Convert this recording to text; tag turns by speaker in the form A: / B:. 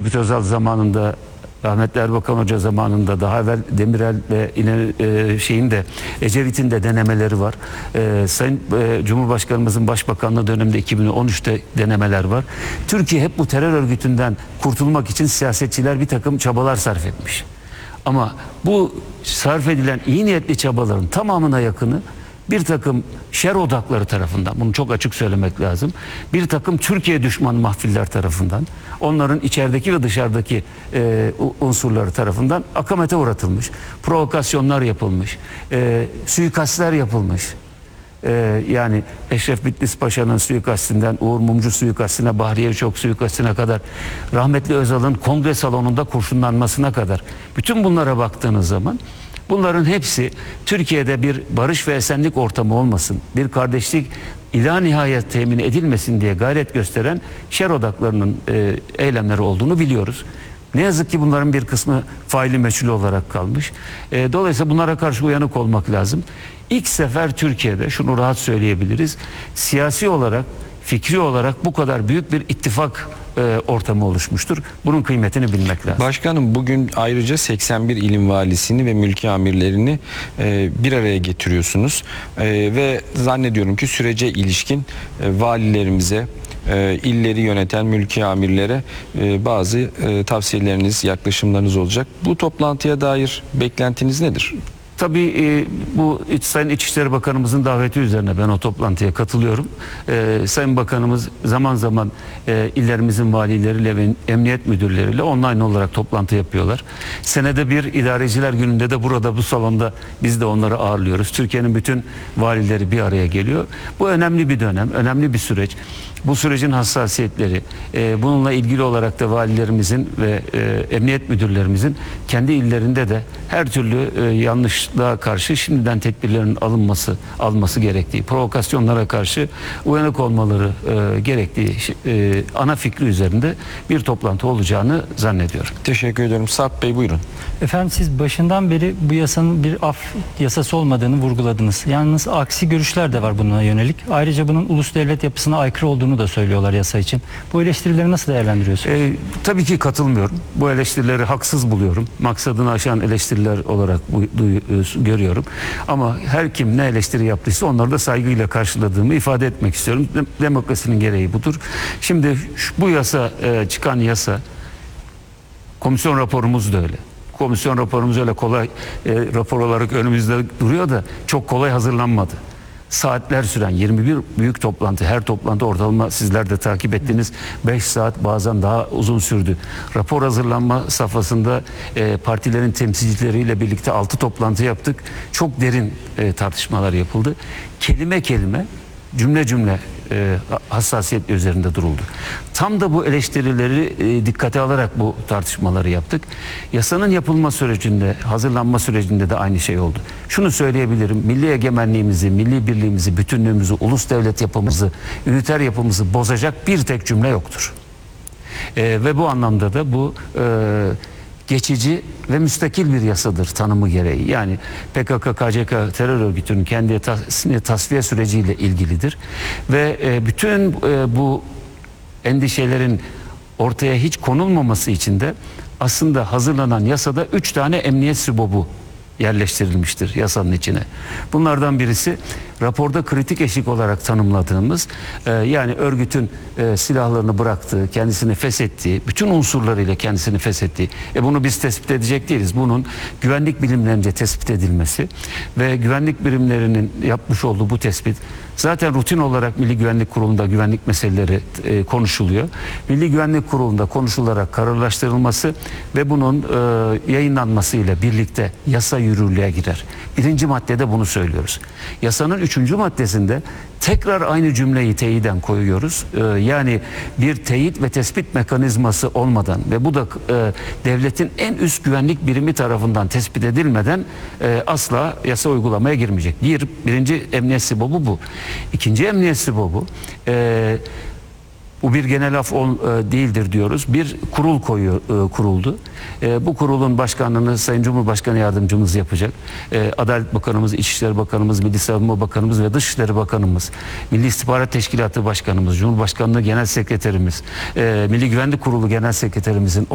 A: Turgut Özal zamanında, rahmetli Erbakan Hoca zamanında, daha evvel Demirel ve Ecevit'in de denemeleri var. Sayın Cumhurbaşkanımızın Başbakanlığı döneminde 2013'te denemeler var. Türkiye hep bu terör örgütünden kurtulmak için siyasetçiler bir takım çabalar sarf etmiş. Ama bu sarf edilen iyi niyetli çabaların tamamına yakını bir takım şer odakları tarafından, bunu çok açık söylemek lazım, bir takım Türkiye düşmanı mahfiller tarafından, onların içerideki ve dışarıdaki unsurları tarafından akamete uğratılmış, provokasyonlar yapılmış, suikastler yapılmış. Yani Eşref Bitlis Paşa'nın suikastinden, Uğur Mumcu suikastine, Bahriye Çok suikastine kadar, rahmetli Özal'ın kongre salonunda kurşunlanmasına kadar, bütün bunlara baktığınız zaman bunların hepsi Türkiye'de bir barış ve esenlik ortamı olmasın, bir kardeşlik ila nihayet temin edilmesin diye gayret gösteren şer odaklarının eylemleri olduğunu biliyoruz. Ne yazık ki bunların bir kısmı faili meçhul olarak kalmış. Dolayısıyla bunlara karşı uyanık olmak lazım. İlk sefer Türkiye'de, şunu rahat söyleyebiliriz, siyasi olarak, fikri olarak bu kadar büyük bir ittifak ortamı oluşmuştur. Bunun kıymetini bilmek lazım.
B: Başkanım, bugün ayrıca 81 ilim valisini ve mülki amirlerini bir araya getiriyorsunuz. Ve zannediyorum ki sürece ilişkin valilerimize, illeri yöneten mülki amirlere bazı tavsiyeleriniz, yaklaşımlarınız olacak. Bu toplantıya dair beklentiniz nedir?
A: Tabii bu Sayın İçişleri Bakanımızın daveti üzerine ben o toplantıya katılıyorum. Sayın Bakanımız zaman zaman illerimizin valileriyle ve emniyet müdürleriyle online olarak toplantı yapıyorlar. Senede bir idareciler gününde de burada bu salonda biz de onları ağırlıyoruz. Türkiye'nin bütün valileri bir araya geliyor. Bu önemli bir dönem, önemli bir süreç. Bu sürecin hassasiyetleri, bununla ilgili olarak da valilerimizin ve emniyet müdürlerimizin kendi illerinde de her türlü yanlışlığa karşı şimdiden tedbirlerin alınması gerektiği, provokasyonlara karşı uyanık olmaları gerektiği ana fikri üzerinde bir toplantı olacağını zannediyorum.
B: Teşekkür ediyorum. Sarp Bey, buyurun.
C: Efendim, siz başından beri bu yasanın bir af yasası olmadığını vurguladınız. Yalnız aksi görüşler de var buna yönelik. Ayrıca bunun ulus devlet yapısına aykırı olduğunu da söylüyorlar yasa için. Bu eleştirileri nasıl değerlendiriyorsunuz?
A: Tabii ki katılmıyorum. Bu eleştirileri haksız buluyorum. Maksadını aşan eleştiriler olarak görüyorum. Ama her kim ne eleştiri yaptıysa onları da saygıyla karşıladığımı ifade etmek istiyorum. Demokrasinin gereği budur. Şimdi bu yasa, çıkan yasa, komisyon raporumuz da öyle. Komisyon raporumuz öyle kolay rapor olarak önümüzde duruyor da çok kolay hazırlanmadı. Saatler süren 21 büyük toplantı, her toplantı ortalama sizler de takip ettiniz, 5 saat, bazen daha uzun sürdü. Rapor hazırlanma safhasında partilerin temsilcileriyle birlikte 6 toplantı yaptık. Çok derin tartışmalar yapıldı. Kelime kelime, cümle cümle hassasiyetle üzerinde duruldu. Tam da bu eleştirileri dikkate alarak bu tartışmaları yaptık. Yasanın yapılma sürecinde, hazırlanma sürecinde de aynı şey oldu. Şunu söyleyebilirim: milli egemenliğimizi, milli birliğimizi, bütünlüğümüzü, ulus devlet yapımızı, üniter yapımızı bozacak bir tek cümle yoktur. Ve bu anlamda da bu geçici ve müstakil bir yasadır tanımı gereği. Yani PKK-KCK terör örgütünün kendi tasfiye süreciyle ilgilidir. Ve bütün bu endişelerin ortaya hiç konulmaması için de aslında hazırlanan yasada 3 tane emniyet sübobu yerleştirilmiştir yasanın içine. Bunlardan birisi raporda kritik eşik olarak tanımladığımız, yani örgütün silahlarını bıraktığı, kendisini feshettiği, bütün unsurlarıyla kendisini feshettiği. Bunu biz tespit edecek değiliz. Bunun güvenlik birimlerince tespit edilmesi ve güvenlik birimlerinin yapmış olduğu bu tespit zaten rutin olarak Milli Güvenlik Kurulu'nda güvenlik meseleleri konuşuluyor. Milli Güvenlik Kurulu'nda konuşularak kararlaştırılması ve bunun yayınlanmasıyla birlikte yasa yürürlüğe girer. 1. maddede bunu söylüyoruz. Yasanın 3. maddesinde tekrar aynı cümleyi teyiden koyuyoruz. Yani bir teyit ve tespit mekanizması olmadan ve bu da devletin en üst güvenlik birimi tarafından tespit edilmeden asla yasa uygulamaya girmeyecek. Birinci emniyet sibobu bu. İkinci emniyet sibobu, bu bir genel af değildir diyoruz. Bir kurul kuruldu. Bu kurulun başkanlığını Sayın Cumhurbaşkanı Yardımcımız yapacak. Adalet Bakanımız, İçişleri Bakanımız, Milli Savunma Bakanımız ve Dışişleri Bakanımız, Milli İstihbarat Teşkilatı Başkanımız, Cumhurbaşkanlığı Genel Sekreterimiz, Milli Güvenlik Kurulu Genel Sekreterimizin